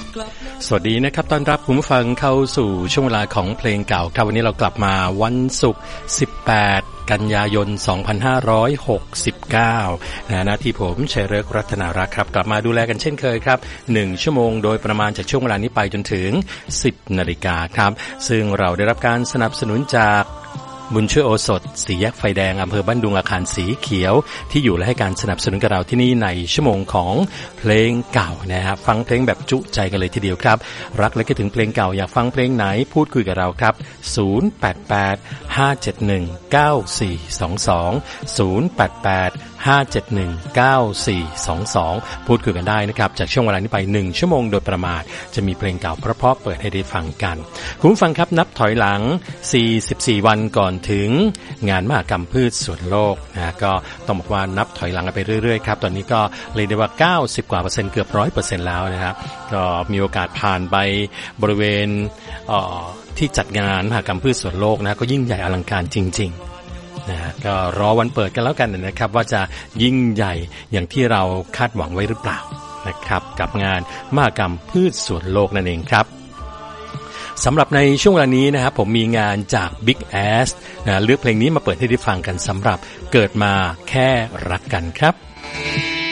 สวัสดีนะครับต้อนรับคุณผู้ฟังเข้าสู่ช่วงเวลาของเพลงเก่าครับวันนี้เรากลับมาวันศุกร์18กันยายน2569นะที่ผมชัยฤกษ์รัตนารักษ์ครับกลับมาดูแลกันเช่นเคยครับ1ชั่วโมงโดยประมาณจากช่วงเวลานี้ไปจนถึง 10 นาฬิกาครับซึ่งเราได้รับการสนับสนุนจากบุญช่วยโอสถสี่แยกไฟแดงอำเภอบ้านดุงอาคารสีเขียวที่อยู่และให้การสนับสนุนกับเราที่นี่ในชั่วโมงของเพลงเก่านะครับฟังเพลงแบบจุใจกันเลยทีเดียวครับรักและคิดถึงเพลงเก่าอยากฟังเพลงไหนพูดคุยกับเราครับ088-571-9422 พูดคุยกันได้นะครับจากช่วงเวลานี้ไป1ชั่วโมงโดยประมาณจะมีเพลงเก่าเพราะๆเปิดให้ได้ฟังกันคุณผู้ฟังครับนับถอยหลัง44วันก่อนถึงงานมหกรรมพืชสวนโลกนะก็ต้องบอกว่านับถอยหลังกันไปเรื่อยๆครับตอนนี้ก็เลยได้ว่า90กว่า%เกือบ 100% แล้วนะครับก็มีโอกาสผ่านไปบริเวณที่จัดงานมหกรรมพืชสวนโลกนะก็ยิ่งใหญ่อลังการจริงๆนะก็รอวันเปิดกันแล้วกันนะครับว่าจะยิ่งใหญ่อย่างที่เราคาดหวังไว้หรือเปล่านะครับกับงานมหกรรมพืชสวนโลกนั่นเองครับสำหรับในช่วงเวลานี้นะครับผมมีงานจาก Big Ass เลือกเพลงนี้มาเปิดให้ได้ฟังกันสำหรับเกิดมาแค่รักกันครับ